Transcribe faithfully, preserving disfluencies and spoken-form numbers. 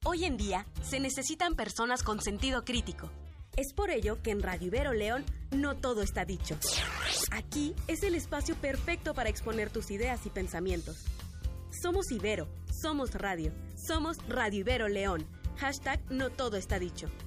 Hoy en día, se necesitan personas con sentido crítico. Es por ello que en Radio Ibero León no todo está dicho. Aquí es el espacio perfecto para exponer tus ideas y pensamientos. Somos Ibero, somos radio, somos Radio Ibero León. Hashtag no todo está dicho.